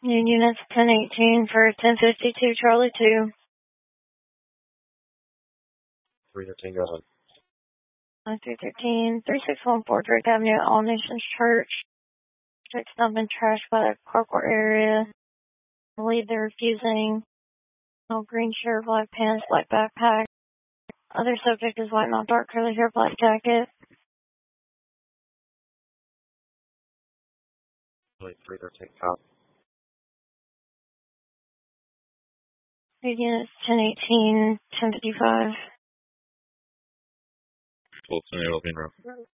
Units 1018 for 1052 Charlie 2. 313, go ahead. 313, 3614 Drake Avenue, All Nations Church. Drake's not been trashed by the carport area. I believe they're refusing. No green shirt, black pants, black backpack. Other subject is white, not dark curly hair, black jacket. 313, cop. Units 1018, 1055. Full 10 being rough.